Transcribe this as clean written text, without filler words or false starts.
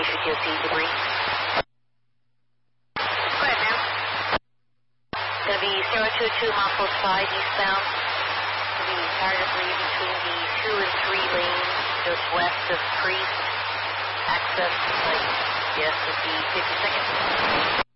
information to see debris. Go ahead, ma'am. It's going to be 022 milepost 5 eastbound. It's going to be targetedly between the 2 and 3 lanes just west of Priest. Access, like, yes, would be 50 seconds.